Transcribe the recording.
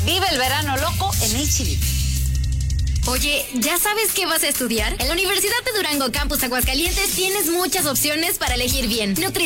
Vive el verano loco en H-E-B. Oye, ¿ya sabes qué vas a estudiar? En la Universidad de Durango Campus Aguascalientes tienes muchas opciones para elegir bien.